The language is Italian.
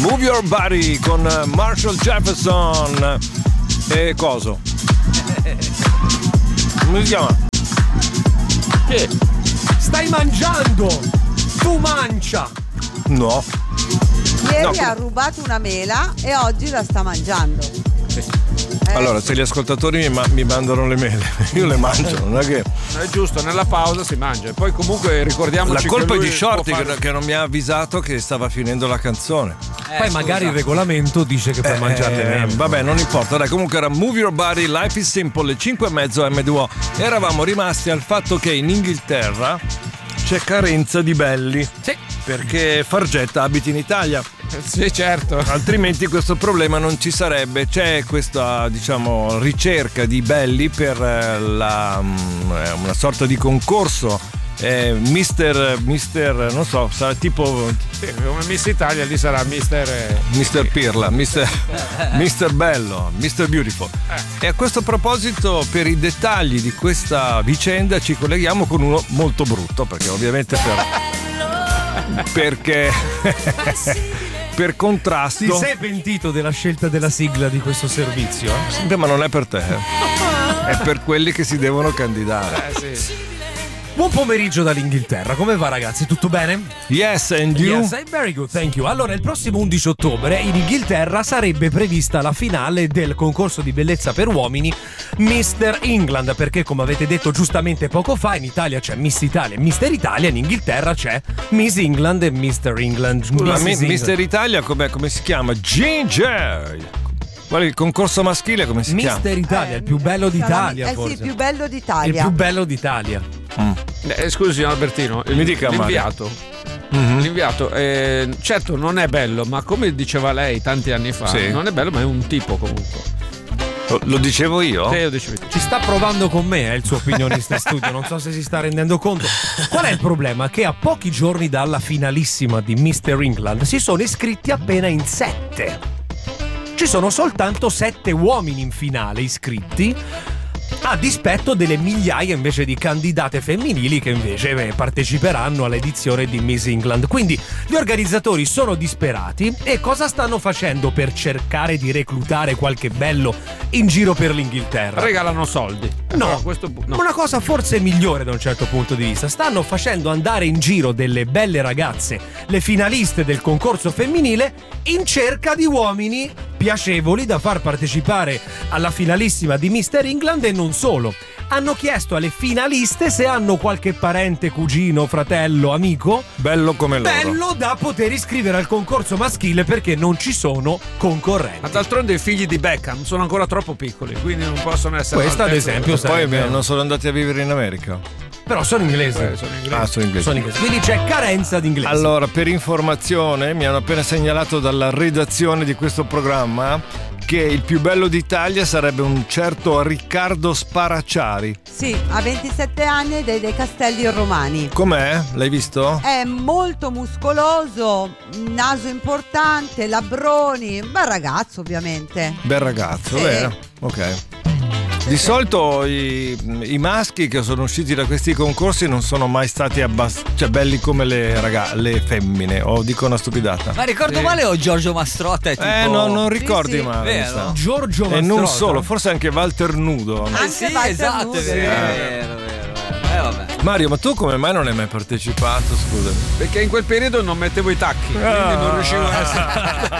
Move Your Body con Marshall Jefferson e coso. Come si chiama? Che? Stai mangiando! Tu mancia! No. Ieri ha rubato una mela e oggi la sta mangiando. Allora, se gli ascoltatori mi mandano le mele, io le mangio, non è che. È giusto, nella pausa si mangia. E poi comunque ricordiamoci La colpa che è lui di Shorty può fare... che non mi ha avvisato che stava finendo la canzone. Poi magari il regolamento dice che puoi mangiare le mele. Vabbè, non importa, dai, comunque era Move Your Body, Life is Simple, le 5:30 M2O. Eravamo rimasti al fatto che in Inghilterra c'è carenza di belli. Sì. Perché Fargetta abita in Italia. Sì, certo. Altrimenti questo problema non ci sarebbe. C'è questa, diciamo, ricerca di belli per una sorta di concorso. Mister, non so, sarà tipo. Sì, come Miss Italia lì sarà Mister Pirla, Mister Bello, Mister Beautiful. E a questo proposito, per i dettagli di questa vicenda ci colleghiamo con uno molto brutto, perché ovviamente perché per contrasto. Ti sei pentito della scelta della sigla di questo servizio? Sempre, ma non è per te, è per quelli che si devono candidare. Sì. Buon pomeriggio dall'Inghilterra, come va ragazzi? Tutto bene? Yes, and you? Yes, very good, thank you. Allora, il prossimo 11 ottobre in Inghilterra sarebbe prevista la finale del concorso di bellezza per uomini Mr. England, perché come avete detto giustamente poco fa, in Italia c'è Miss Italia e Mister Italia, in Inghilterra c'è Miss England e Mr. England. Scusa, Mister Italia come si chiama? Ginger! Qual è il concorso maschile, come si chiama? Mister Italia, il più bello d'Italia, forse. Sì, il più bello d'Italia. Il più bello d'Italia. Scusi Albertino, Mi dica, l'inviato. L'inviato, certo non è bello, ma come diceva lei tanti anni fa, sì, non è bello, ma è un tipo comunque. Lo dicevo io? Sì, lo dicevi tu. Ci sta provando con me, è il suo opinionista in studio, non so se si sta rendendo conto. Qual è il problema? Che a pochi giorni dalla finalissima di Mr. England si sono iscritti appena in 7. Ci sono soltanto 7 uomini in finale iscritti, a dispetto delle migliaia invece di candidate femminili che invece parteciperanno all'edizione di Miss England. Quindi gli organizzatori sono disperati e cosa stanno facendo per cercare di reclutare qualche bello in giro per l'Inghilterra? Regalano soldi. No, no. Una cosa forse migliore da un certo punto di vista. Stanno facendo andare in giro delle belle ragazze, le finaliste del concorso femminile, in cerca di uomini piacevoli da far partecipare alla finalissima di Mr. England. E non solo, hanno chiesto alle finaliste se hanno qualche parente, cugino, fratello, amico bello come loro, bello da poter iscrivere al concorso maschile, perché non ci sono concorrenti. Ma d'altronde i figli di Beckham sono ancora troppo piccoli, quindi non possono essere. Questo ad esempio poi non sono andati a vivere in America. Però sono inglesi. Sono inglesi. Quindi c'è carenza di inglesi. Allora, per informazione, mi hanno appena segnalato dalla redazione di questo programma che il più bello d'Italia sarebbe un certo Riccardo Sparacciari. Sì, ha 27 anni ed è dei Castelli Romani. Com'è? L'hai visto? È molto muscoloso, naso importante, labbroni, bel ragazzo ovviamente. Bel ragazzo, sì, vero? Ok. Di solito i maschi che sono usciti da questi concorsi non sono mai stati belli come le femmine, o dico una stupidata. Ma ricordo male o Giorgio Mastrotta è tipo... No, non ricordi sì, male. vero? Giorgio Mastrotta. E non solo, forse anche Walter Nudo. Anche sì, Walter esatto, Nudo, è vero. Vabbè. Mario, ma tu come mai non hai mai partecipato, scusami? Perché in quel periodo non mettevo i tacchi, quindi non riuscivo a essere.